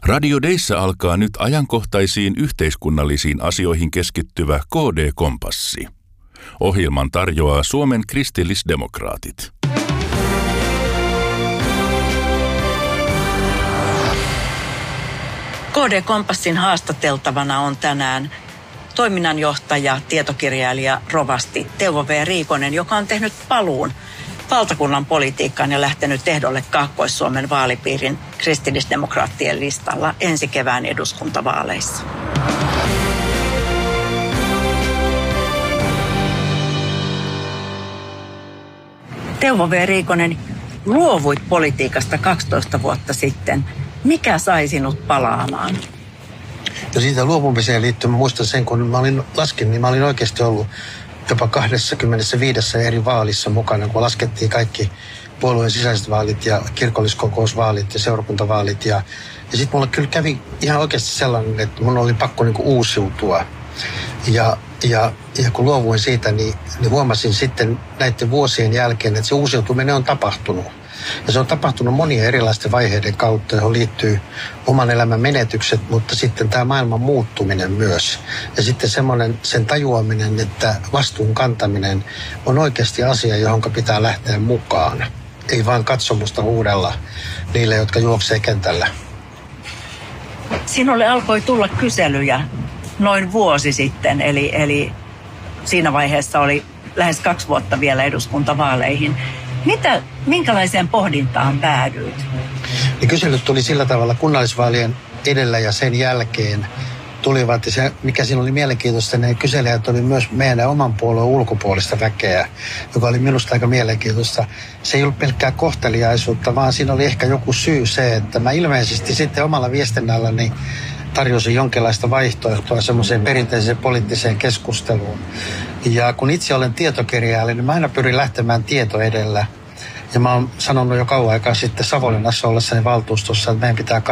Radio Deissä alkaa nyt ajankohtaisiin yhteiskunnallisiin asioihin keskittyvä KD-kompassi. Ohjelman tarjoaa Suomen kristillisdemokraatit. KD-kompassin haastateltavana on tänään toiminnanjohtaja, tietokirjailija, rovasti Teuvo V. Riikonen, joka on tehnyt paluun valtakunnan politiikkaan ja lähtenyt ehdolle Kaakkois-Suomen vaalipiirin kristillisdemokraattien listalla ensi kevään eduskuntavaaleissa. Teuvo V. Riikonen, luovuit politiikasta 12 vuotta sitten. Mikä sai sinut palaamaan? Ja siitä luopumiseen liittyen muistan sen, kun mä laskin, niin mä olin oikeasti ollut jopa 25 eri vaalissa mukana, kun laskettiin kaikki puolueen sisäiset vaalit ja kirkolliskokousvaalit ja seurakuntavaalit. Ja sitten mulla kyllä kävi ihan oikeasti sellainen, että mun oli pakko niinku uusiutua. Ja kun luovuin siitä, niin huomasin sitten näiden vuosien jälkeen, että se uusiutuminen on tapahtunut. Ja se on tapahtunut monien erilaisten vaiheiden kautta, johon liittyy oman elämän menetykset, mutta sitten tämä maailman muuttuminen myös. Ja sitten sen tajuaminen, että vastuun kantaminen on oikeasti asia, johon pitää lähteä mukaan. Ei vaan katsomusta huudella niille, jotka juoksee kentällä. Sinulle alkoi tulla kyselyjä noin vuosi sitten, eli siinä vaiheessa oli lähes 2 vuotta vielä eduskuntavaaleihin. Minkälaiseen pohdintaan päädyit? Niin kyselyt tuli sillä tavalla kunnallisvaalien edellä ja sen jälkeen tulivat. Ja se, mikä siinä oli mielenkiintoista, ne kyselijät oli myös meidän oman puolueen ulkopuolista väkeä, joka oli minusta aika mielenkiintoista. Se ei ollut pelkkää kohteliaisuutta, vaan siinä oli ehkä joku syy se, että mä ilmeisesti sitten omalla viestinnälläni tarjosin jonkinlaista vaihtoehtoa semmoiseen perinteiseen poliittiseen keskusteluun. Ja kun itse olen tietokirjailija, niin mä aina pyrin lähtemään tieto edellä. Ja mä oon sanonut jo kauan aikaa sitten Savonlinnassa ollessani valtuustossa, että meidän pitää